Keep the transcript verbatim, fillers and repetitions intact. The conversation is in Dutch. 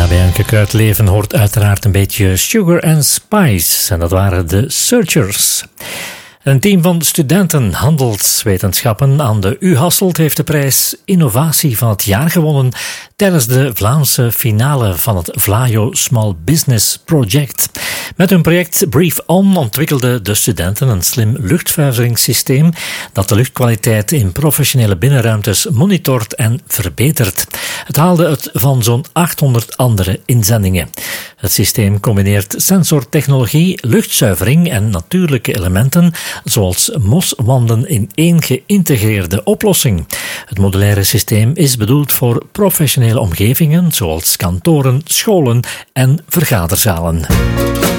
Ja, bij een gekruid leven hoort uiteraard een beetje sugar and spice. En dat waren de Searchers. Een team van studenten handelswetenschappen aan de U Hasselt heeft de prijs Innovatie van het jaar gewonnen tijdens de Vlaamse finale van het Vlaio Small Business Project. Met hun project Brief On ontwikkelden de studenten een slim luchtzuiveringssysteem dat de luchtkwaliteit in professionele binnenruimtes monitort en verbetert. Het haalde het van zo'n achthonderd andere inzendingen. Het systeem combineert sensortechnologie, luchtzuivering en natuurlijke elementen zoals moswanden in één geïntegreerde oplossing. Het modulaire systeem is bedoeld voor professionele omgevingen zoals kantoren, scholen en vergaderzalen.